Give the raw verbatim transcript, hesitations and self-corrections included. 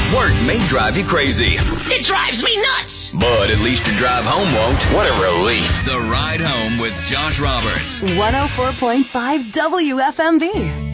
Work may drive you crazy, It drives me nuts. but at least your drive home won't. What a relief. The Ride Home with Josh Roberts. one oh four point five W F M B.